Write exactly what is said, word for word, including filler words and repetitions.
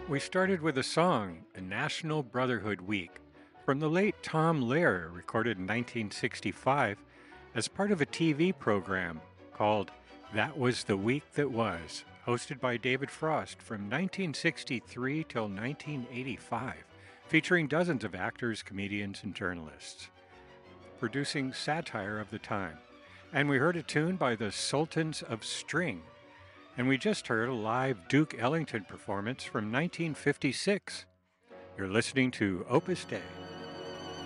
We started with a song, a National Brotherhood Week, from the late Tom Lehrer, recorded in nineteen sixty-five as part of a T V program called That Was the Week That Was, hosted by David Frost from nineteen sixty-three till nineteen eighty-five, featuring dozens of actors, comedians, and journalists, producing satire of the time. And we heard a tune by the Sultans of String. And we just heard a live Duke Ellington performance from nineteen fifty-six. You're listening to Opus Dei.